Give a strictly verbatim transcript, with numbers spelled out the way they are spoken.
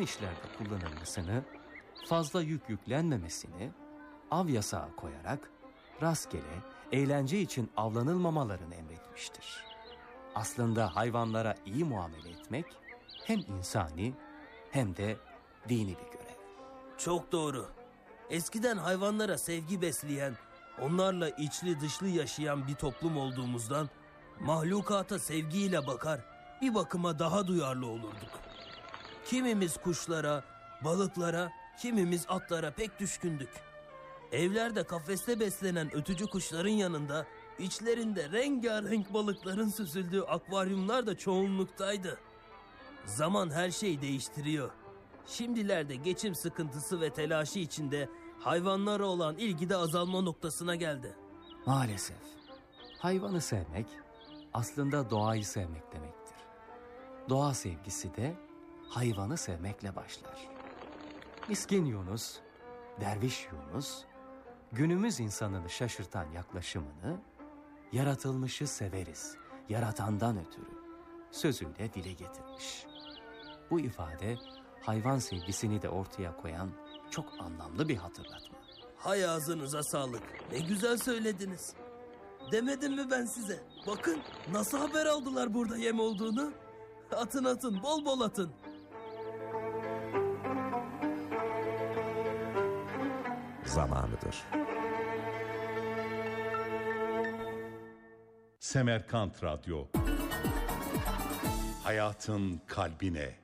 işlerde kullanılmasını, fazla yük yüklenmemesini, av yasağı koyarak rastgele, eğlence için avlanılmamalarını emretmiştir. Aslında hayvanlara iyi muamele etmek hem insani hem de dini bir görev. Çok doğru. Eskiden hayvanlara sevgi besleyen, onlarla içli dışlı yaşayan bir toplum olduğumuzdan mahlukata sevgiyle bakar, bir bakıma daha duyarlı olurduk. Kimimiz kuşlara, balıklara, kimimiz atlara pek düşkündük. Evlerde kafeste beslenen ötücü kuşların yanında içlerinde rengarenk balıkların süzüldüğü akvaryumlar da çoğunluktaydı. Zaman her şeyi değiştiriyor. Şimdilerde geçim sıkıntısı ve telaşı içinde hayvanlara olan ilgi de azalma noktasına geldi. Maalesef hayvanı sevmek aslında doğayı sevmek demektir. Doğa sevgisi de hayvanı sevmekle başlar. Miskin Yunus, Derviş Yunus, günümüz insanını şaşırtan yaklaşımını yaratılmışı severiz, yaratandan ötürü sözüyle dile getirmiş. Bu ifade hayvan sevgisini de ortaya koyan çok anlamlı bir hatırlatma. Hay ağzınıza sağlık. Ne güzel söylediniz. Demedim mi ben size? Bakın nasıl haber aldılar burada yem olduğunu. Atın atın, bol bol atın. Zamanıdır. Semerkant Radyo. Hayatın kalbine.